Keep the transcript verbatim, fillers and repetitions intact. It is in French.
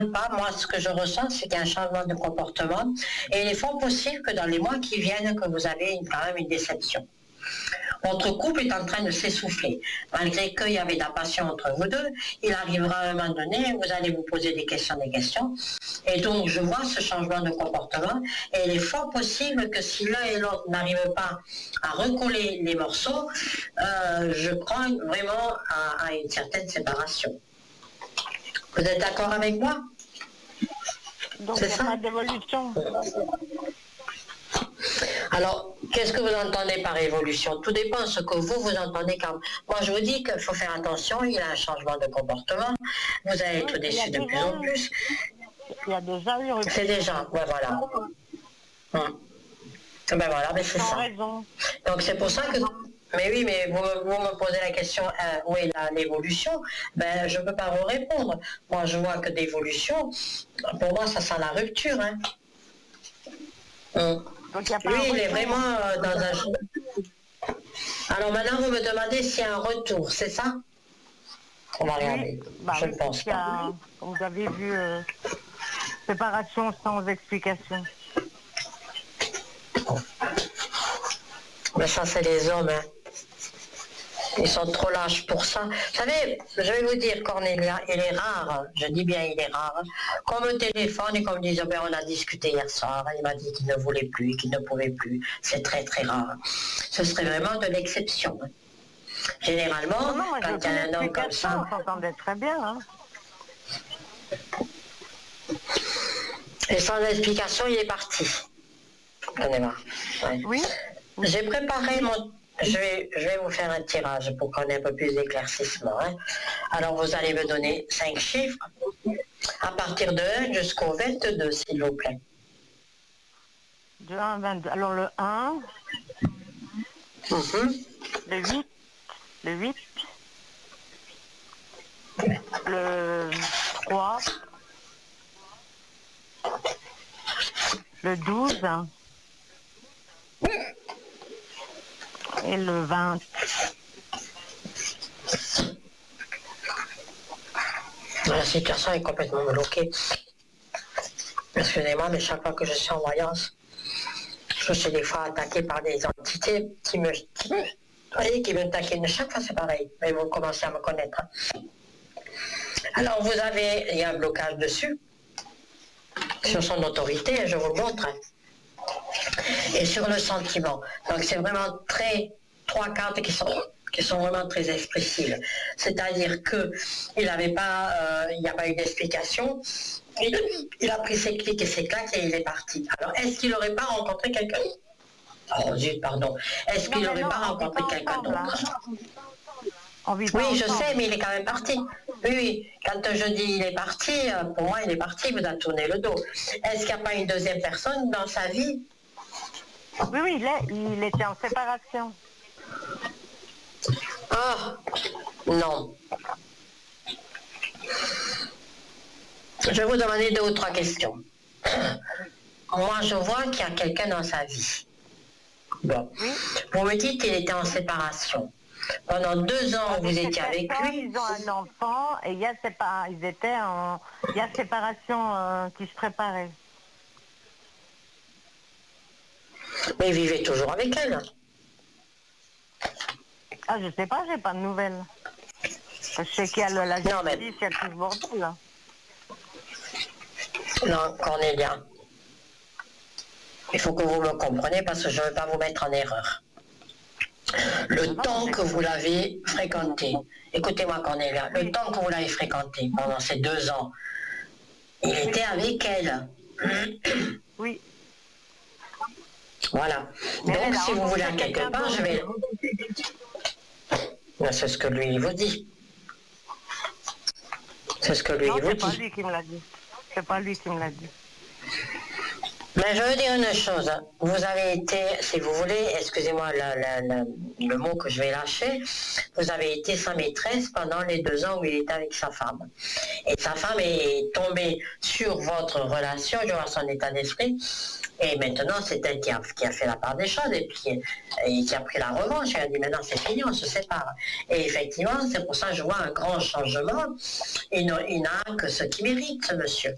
pas, moi ce que je ressens, c'est qu'il y a un changement de comportement et il est fort possible que dans les mois qui viennent, que vous avez une, quand même une déception. Votre couple est en train de s'essouffler. Malgré qu'il y avait de la passion entre vous deux, il arrivera à un moment donné, vous allez vous poser des questions, des questions. Et donc, je vois ce changement de comportement. Et il est fort possible que si l'un et l'autre n'arrivent pas à recoller les morceaux, euh, je crois vraiment à, à une certaine séparation. Vous êtes d'accord avec moi? Donc, il n'y a pas d'évolution. Alors, qu'est-ce que vous entendez par évolution? Tout dépend de ce que vous, vous entendez quand... Moi, je vous dis qu'il faut faire attention, il y a un changement de comportement, vous allez être déçu de plus en plus. Il y a déjà eu... C'est déjà, ben voilà. Hum. Ben voilà, ben c'est ça. Raison. Donc, c'est pour ça que... Mais oui, mais vous, vous me posez la question, euh, où est l'évolution? Ben, je ne peux pas vous répondre. Moi, je vois que d'évolution, pour moi, ça sent la rupture, hein. Hum. Donc, y a pas Lui, un il est retour. vraiment euh, dans un... Alors maintenant, vous me demandez s'il y a un retour, c'est ça? On va regarder. Oui, bah je oui, ne pense pas. A, comme vous avez vu, euh, séparation sans explication. Mais ça, c'est les hommes, hein. Ils sont trop lâches pour ça. Vous savez, je vais vous dire, Cornelia, il est rare, je dis bien il est rare, qu'on me téléphone et qu'on me dise, oh ben, on a discuté hier soir, il m'a dit qu'il ne voulait plus, qu'il ne pouvait plus. C'est très très rare. Ce serait vraiment de l'exception. Généralement, non, non, quand il y a un homme comme ça... On s'entendait très bien, hein. Et sans explication, il est parti. Cornelia. Ouais. Oui. J'ai préparé mon... Je vais, je vais vous faire un tirage pour qu'on ait un peu plus d'éclaircissement. Hein. Alors, vous allez me donner cinq chiffres à partir de un jusqu'au vingt-deux, s'il vous plaît. De un à vingt-deux. Alors, le un, Mm-hmm. le huit, le huit, le trois, le douze et le vingt. La situation est complètement bloquée. Excusez-moi, mais chaque fois que je suis en voyance, je suis des fois attaquée par des entités qui me... Qui me vous voyez, qui me taquinent. Chaque fois, c'est pareil. Mais vous commencez à me connaître. Alors, vous avez... Il y a un blocage dessus. Sur son autorité, je vous le montre. Et sur le sentiment. Donc, c'est vraiment très... Trois cartes qui sont... qui sont vraiment très expressives. C'est-à-dire que il n'avait pas, euh, il n'y a pas eu d'explication. Il, il a pris ses clics et ses claques et il est parti. Alors, est-ce qu'il n'aurait pas rencontré quelqu'un? Oh zut, pardon. Est-ce qu'il n'aurait pas rencontré quelqu'un d'autre? Oui, je sais, mais il est quand même parti. Oui, oui. Quand je dis il est parti, pour moi, il est parti, il vous a tourné le dos. Est-ce qu'il n'y a pas une deuxième personne dans sa vie? Oui, oui, il, est, il était en séparation. Ah, non. Je vais vous demander deux ou trois questions. Moi, je vois qu'il y a quelqu'un dans sa vie. Bon. Oui. Vous me dites qu'il était en séparation. Pendant deux ans, vous étiez avec lui. Ils ont un enfant et il y a sépa... ils étaient en... il y a séparation euh, qui se préparait. Mais il vivait toujours avec elle. Ah, je sais pas, j'ai pas de nouvelles. Je sais qu'il y a le, la justice, mais... il y a tout ce bordel, là. Non, Cornelia. Il faut que vous me compreniez parce que je ne veux pas vous mettre en erreur. Le non, temps que vous l'avez fréquenté, écoutez-moi Cornelia, oui. Le temps que vous l'avez fréquenté pendant ces deux ans, il oui. était avec elle. Oui. Voilà. Mais donc si vous voulez à quelque part, je vais... C'est ce que lui vous dit. C'est ce que lui non, vous dit. C'est pas lui qui me l'a dit. C'est pas lui qui me l'a dit. Mais je veux dire une chose, vous avez été, si vous voulez, excusez-moi le mot que je vais lâcher, vous avez été sa maîtresse pendant les deux ans où il était avec sa femme. Et sa femme est tombée sur votre relation, je vois son état d'esprit, et maintenant c'est elle qui a, qui a fait la part des choses et, puis, et qui a pris la revanche, elle a dit maintenant c'est fini, on se sépare. Et effectivement, c'est pour ça que je vois un grand changement, il n'a que ce qu'il mérite, ce monsieur.